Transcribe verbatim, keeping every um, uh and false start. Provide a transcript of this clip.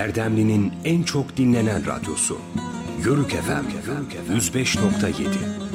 Erdemli'nin en çok dinlenen radyosu. Yörük F M yüz beş nokta yedi.